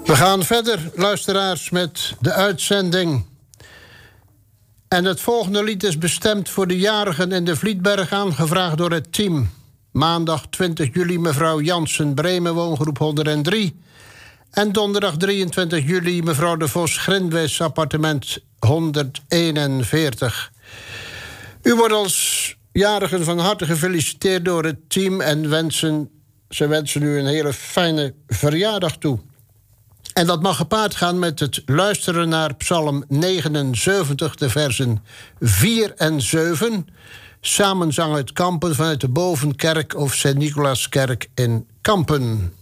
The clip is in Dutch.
We gaan verder, luisteraars, met de uitzending. En het volgende lied is bestemd voor de jarigen in de Vlietberg, aangevraagd door het team. Maandag 20 juli mevrouw Jansen, Bremen, woongroep 103. En donderdag 23 juli mevrouw de Vos, Grindwis, appartement 141. U wordt als jarigen van harte gefeliciteerd door het team en ze wensen u een hele fijne verjaardag toe. En dat mag gepaard gaan met het luisteren naar Psalm 79, de versen 4 en 7. Samenzang uit Kampen vanuit de Bovenkerk of Sint-Nicolaaskerk in Kampen.